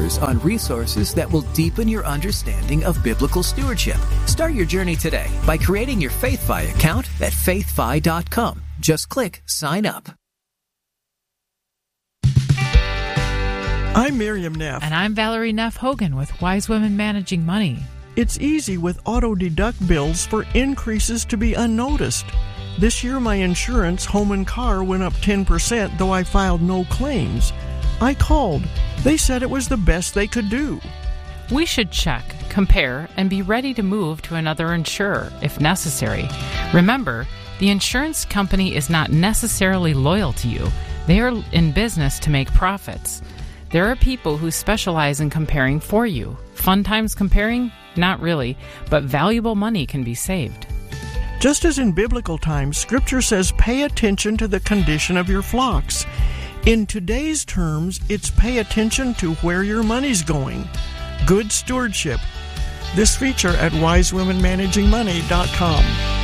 offers on resources that will deepen your understanding of biblical stewardship. Start your journey today by creating your FaithFi account at faithfi.com. Just click Sign Up. I'm Miriam Neff. And I'm Valerie Neff Hogan with Wise Women Managing Money. It's easy with auto-deduct bills for increases to be unnoticed. This year my insurance, home and car, went up 10%, though I filed no claims. I called. They said it was the best they could do. We should check, compare, and be ready to move to another insurer if necessary. Remember, the insurance company is not necessarily loyal to you. They are in business to make profits. There are people who specialize in comparing for you. Fun times comparing? Not really, but valuable money can be saved. Just as in biblical times, Scripture says pay attention to the condition of your flocks. In today's terms, it's pay attention to where your money's going. Good stewardship. This feature at wisewomenmanagingmoney.com.